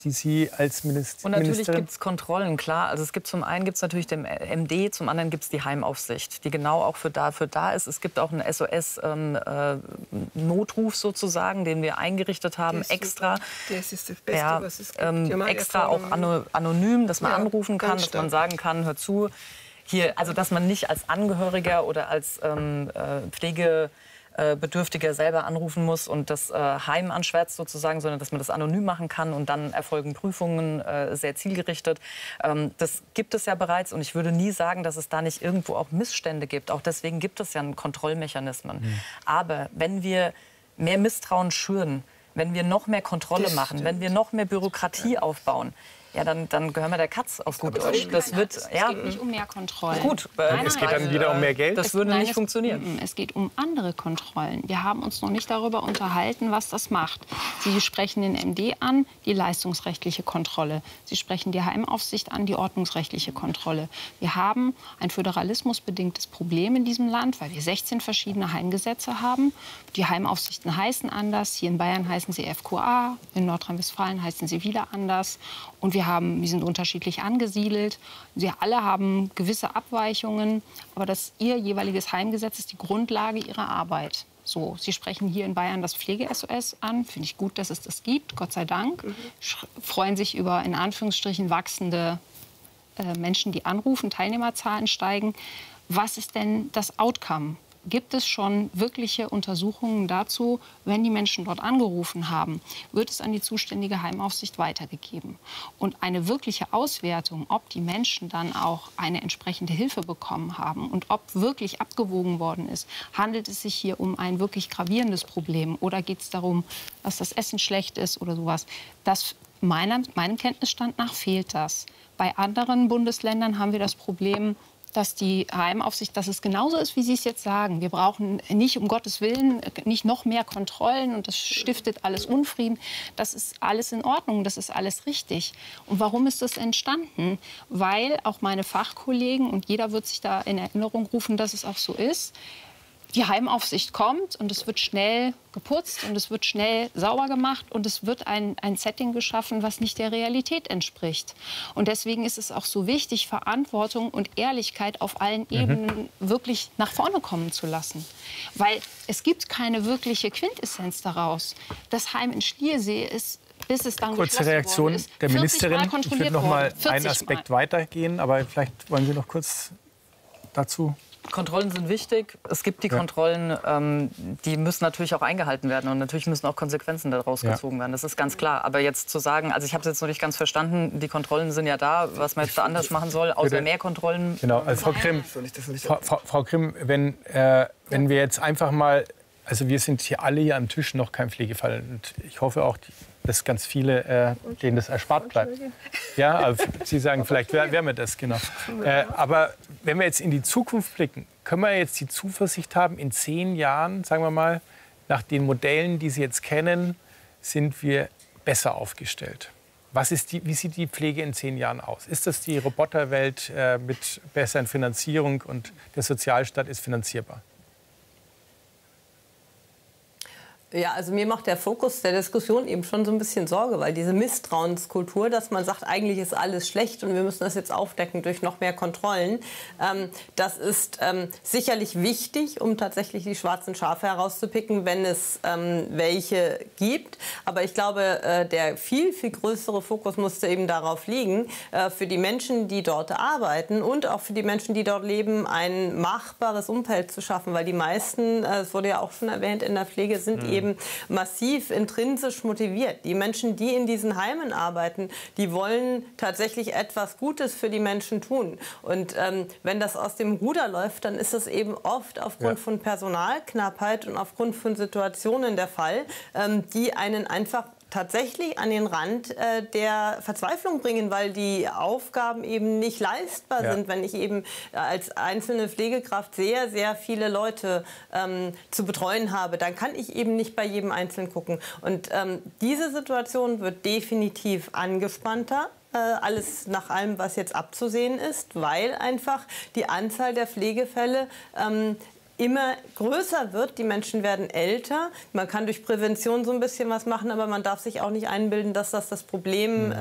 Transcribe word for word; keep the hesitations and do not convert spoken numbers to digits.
die Sie als Minister Und natürlich Ministerin? gibt es Kontrollen, klar. Also es gibt zum einen gibt es natürlich den M D, zum anderen gibt es die Heimaufsicht, die genau auch für dafür da ist. Es gibt auch einen S O S-Notruf ähm, äh, sozusagen, den wir eingerichtet haben, das extra. Das ist das Beste, ja, was es gibt. ähm, extra auch ano anonym, dass man ja, anrufen kann, dass man sagen kann, hör zu, hier, also dass man nicht als Angehöriger oder als ähm, äh, Pflege Bedürftiger selber anrufen muss und das äh, Heim anschwärzt sozusagen, sondern dass man das anonym machen kann und dann erfolgen Prüfungen äh, sehr zielgerichtet. Ähm, das gibt es ja bereits und ich würde nie sagen, dass es da nicht irgendwo auch Missstände gibt. Auch deswegen gibt es ja Kontrollmechanismen. Mhm. Aber wenn wir mehr Misstrauen schüren, wenn wir noch mehr Kontrolle das machen, stimmt. wenn wir noch mehr Bürokratie ja. aufbauen, ja, dann, dann gehören wir der Katz auf gut Deutsch. Das wird, es ja, geht nicht um mehr Kontrollen. Gut, nein, es geht dann wieder um mehr Geld. Das würde Nein, nicht es, funktionieren. Es geht um andere Kontrollen. Wir haben uns noch nicht darüber unterhalten, was das macht. Sie sprechen den M D an, die leistungsrechtliche Kontrolle. Sie sprechen die Heimaufsicht an, die ordnungsrechtliche Kontrolle. Wir haben ein föderalismusbedingtes Problem in diesem Land, weil wir sechzehn verschiedene Heimgesetze haben. Die Heimaufsichten heißen anders. Hier in Bayern heißen sie F Q A, in Nordrhein-Westfalen heißen sie wieder anders. Und wir haben, wir sind unterschiedlich angesiedelt. Sie alle haben gewisse Abweichungen, aber das ihr jeweiliges Heimgesetz ist die Grundlage ihrer Arbeit. So, Sie sprechen hier in Bayern das Pflege-S O S an. Finde ich gut, dass es das gibt, Gott sei Dank. Mhm. Freuen sich über, in Anführungsstrichen, wachsende äh, Menschen, die anrufen, Teilnehmerzahlen steigen. Was ist denn das Outcome? Gibt es schon wirkliche Untersuchungen dazu, wenn die Menschen dort angerufen haben, wird es an die zuständige Heimaufsicht weitergegeben? Und eine wirkliche Auswertung, ob die Menschen dann auch eine entsprechende Hilfe bekommen haben und ob wirklich abgewogen worden ist, handelt es sich hier um ein wirklich gravierendes Problem oder geht es darum, dass das Essen schlecht ist oder sowas? Das, meiner, meinem Kenntnisstand nach fehlt das. Bei anderen Bundesländern haben wir das Problem, dass die Heimaufsicht, dass es genauso ist, wie Sie es jetzt sagen. Wir brauchen nicht, um Gottes Willen, nicht noch mehr Kontrollen und das stiftet alles Unfrieden. Das ist alles in Ordnung, das ist alles richtig. Und warum ist das entstanden? Weil auch meine Fachkollegen, und jeder wird sich da in Erinnerung rufen, dass es auch so ist, die Heimaufsicht kommt und es wird schnell geputzt und es wird schnell sauber gemacht und es wird ein, ein Setting geschaffen, was nicht der Realität entspricht. Und deswegen ist es auch so wichtig, Verantwortung und Ehrlichkeit auf allen mhm. Ebenen wirklich nach vorne kommen zu lassen. Weil es gibt keine wirkliche Quintessenz daraus. Das Heim in Schliersee ist, bis es dann kurze Reaktion ist, der Ministerin. Ich würde noch mal einen Aspekt Mal. weitergehen, aber vielleicht wollen Sie noch kurz dazu. Kontrollen sind wichtig. Es gibt die ja. Kontrollen, ähm, die müssen natürlich auch eingehalten werden. Und natürlich müssen auch Konsequenzen daraus ja. gezogen werden. Das ist ganz klar. Aber jetzt zu sagen, also ich habe es jetzt noch nicht ganz verstanden, die Kontrollen sind ja da, was man jetzt da anders machen soll, außer Bitte. mehr Kontrollen. Genau, also Frau Grimm, Frau, Frau, Frau Grimm wenn, äh, wenn wir jetzt einfach mal, also wir sind hier alle hier am Tisch noch kein Pflegefall. Und ich hoffe auch, dass ganz viele, äh, denen das erspart bleibt. Ja, also Sie sagen, vielleicht wäre wär mir das, genau. Äh, aber wenn wir jetzt in die Zukunft blicken, können wir jetzt die Zuversicht haben, in zehn Jahren, sagen wir mal, nach den Modellen, die Sie jetzt kennen, sind wir besser aufgestellt? Was ist die, wie sieht die Pflege in zehn Jahren aus? Ist das die Roboterwelt äh, mit besseren Finanzierung und der Sozialstaat ist finanzierbar? Ja, also mir macht der Fokus der Diskussion eben schon so ein bisschen Sorge, weil diese Misstrauenskultur, dass man sagt, eigentlich ist alles schlecht und wir müssen das jetzt aufdecken durch noch mehr Kontrollen, ähm, das ist ähm, sicherlich wichtig, um tatsächlich die schwarzen Schafe herauszupicken, wenn es ähm, welche gibt. Aber ich glaube, äh, der viel, viel größere Fokus musste eben darauf liegen, äh, für die Menschen, die dort arbeiten und auch für die Menschen, die dort leben, ein machbares Umfeld zu schaffen, weil die meisten, äh, es wurde ja auch schon erwähnt, in der Pflege sind mhm. eben massiv intrinsisch motiviert. Die Menschen, die in diesen Heimen arbeiten, die wollen tatsächlich etwas Gutes für die Menschen tun. Und ähm, wenn das aus dem Ruder läuft, dann ist das eben oft aufgrund ja. von Personalknappheit und aufgrund von Situationen der Fall, ähm, die einen einfach tatsächlich an den Rand äh, der Verzweiflung bringen, weil die Aufgaben eben nicht leistbar ja. sind, wenn ich eben äh, als einzelne Pflegekraft sehr, sehr viele Leute ähm, zu betreuen habe. Dann kann ich eben nicht bei jedem Einzelnen gucken. Und ähm, diese Situation wird definitiv angespannter. Äh, alles nach allem, was jetzt abzusehen ist, weil einfach die Anzahl der Pflegefälle ähm, immer größer wird. Die Menschen werden älter. Man kann durch Prävention so ein bisschen was machen, aber man darf sich auch nicht einbilden, dass das das Problem